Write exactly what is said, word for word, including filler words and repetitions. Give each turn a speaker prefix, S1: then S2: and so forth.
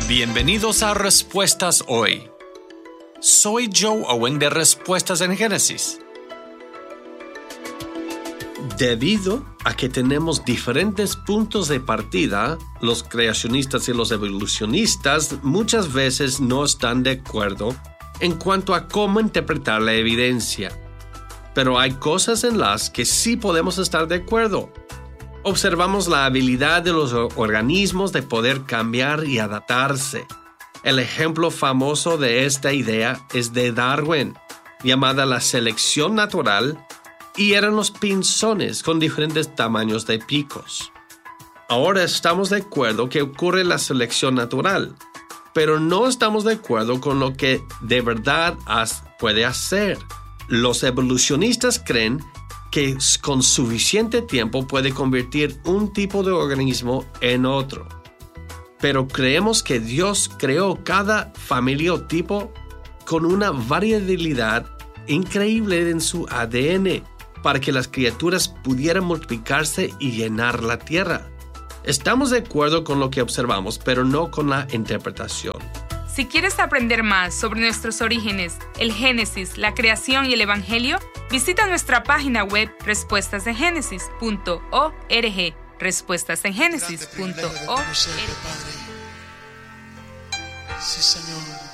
S1: Bienvenidos a Respuestas Hoy. Soy Joe Owen de Respuestas en Génesis. Debido a que tenemos diferentes puntos de partida, los creacionistas y los evolucionistas muchas veces no están de acuerdo en cuanto a cómo interpretar la evidencia. Pero hay cosas en las que sí podemos estar de acuerdo. Observamos la habilidad de los organismos de poder cambiar y adaptarse. El ejemplo famoso de esta idea es de Darwin, llamada la selección natural, y eran los pinzones con diferentes tamaños de picos. Ahora estamos de acuerdo que ocurre la selección natural, pero no estamos de acuerdo con lo que de verdad puede hacer. Los evolucionistas creen que con suficiente tiempo puede convertir un tipo de organismo en otro. Pero creemos que Dios creó cada familia o tipo con una variabilidad increíble en su A D N para que las criaturas pudieran multiplicarse y llenar la tierra. Estamos de acuerdo con lo que observamos, pero no con la interpretación.
S2: Si quieres aprender más sobre nuestros orígenes, el Génesis, la creación y el Evangelio, visita nuestra página web respuestas en génesis punto org. respuestas en génesis punto org.
S3: Sí, Señor.